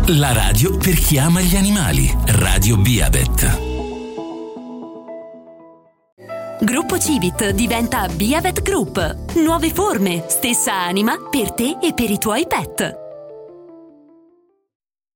La radio per chi ama gli animali. Radio Beavet. Gruppo Civit diventa Beavet Group. Nuove forme, stessa anima per te e per i tuoi pet.